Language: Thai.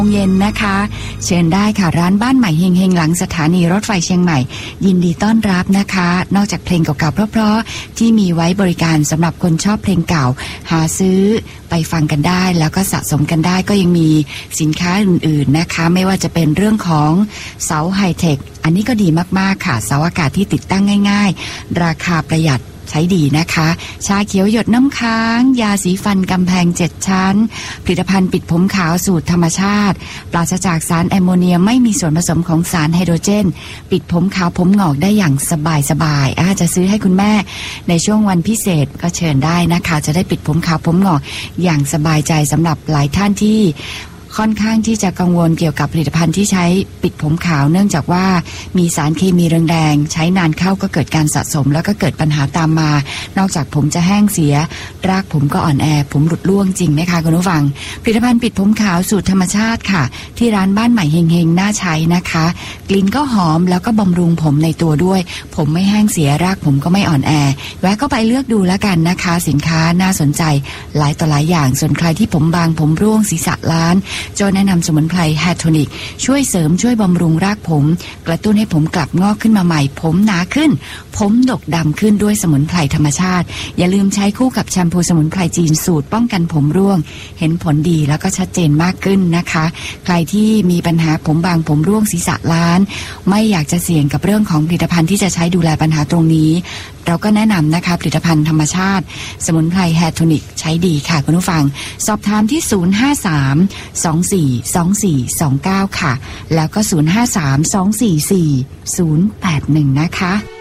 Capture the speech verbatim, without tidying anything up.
เย็นนะคะเชิญได้ค่ะร้านบ้านใหม่เฮงเฮงหลังสถานีรถไฟเชียงใหม่ยินดีต้อนรับนะคะนอกจากเพลงเก่าๆเพราะๆที่มีไว้บริการสำหรับคนชอบเพลงเก่าหาซื้อไปฟังกันได้แล้วก็สะสมกันได้ก็ยังมีสินค้าอื่นๆนะคะไม่ว่าจะเป็นเรื่องของเสาไฮเทคอันนี้ก็ดีมากๆค่ะเสาอากาศที่ติดตั้งง่ายๆราคาประหยัดใช้ดีนะคะชาเขียวหยดน้ำค้างยาสีฟันกำแพงเจ็ดชั้นผลิตภัณฑ์ปิดผมขาวสูตรธรรมชาติปราศจากสารแอมโมเนียไม่มีส่วนผสมของสารไฮโดรเจนปิดผมขาวผมงอกได้อย่างสบายๆอาจจะซื้อให้คุณแม่ในช่วงวันพิเศษก็เชิญได้นะคะจะได้ปิดผมขาวผมงอกอย่างสบายใจสำหรับหลายท่านที่ค่อนข้างที่จะกังวลเกี่ยวกับผลิตภัณฑ์ที่ใช้ปิดผมขาวเนื่องจากว่ามีสารเคมีแรงๆใช้นานเข้าก็เกิดการสะสมแล้วก็เกิดปัญหาตามมานอกจากผมจะแห้งเสียรากผมก็อ่อนแอผมหลุดร่วงจริงไหมคะคุณผู้ฟังผลิตภัณฑ์ปิดผมขาวสูตรธรรมชาติค่ะที่ร้านบ้านใหม่เฮงๆน่าใช้นะคะกลิ่นก็หอมแล้วก็บำรุงผมในตัวด้วยผมไม่แห้งเสียรากผมก็ไม่อ่อนแอแวะก็ไปเลือกดูแล้วกันนะคะสินค้าน่าสนใจหลายต่อหลายอย่างส่วนใครที่ผมบางผมร่วงศีรษะล้านโจแนะนำสมุนไพรแฮโทนิกช่วยเสริมช่วยบำรุงรากผมกระตุ้นให้ผมกลับงอกขึ้นมาใหม่ผมหนาขึ้นผมดกดำขึ้นด้วยสมุนไพรธรรมชาติอย่าลืมใช้คู่กับแชมพูสมุนไพรจีนสูตรป้องกันผมร่วงเห็นผลดีแล้วก็ชัดเจนมากขึ้นนะคะใครที่มีปัญหาผมบางผมร่วงศีรษะล้านไม่อยากจะเสี่ยงกับเรื่องของผลิตภัณฑ์ที่จะใช้ดูแลปัญหาตรงนี้เราก็แนะนำนะคะผลิตภัณฑ์ธรรมชาติสมุนไพรแฮโทนิกใช้ดีค่ะคุณผู้ฟังสอบถามที่ศูนย์ ห้า สาม สอง สี่ สอง สี่ สอง เก้าค่ะแล้วก็ศูนย์ ห้า สาม สอง สี่ สี่ ศูนย์ แปด หนึ่งนะคะ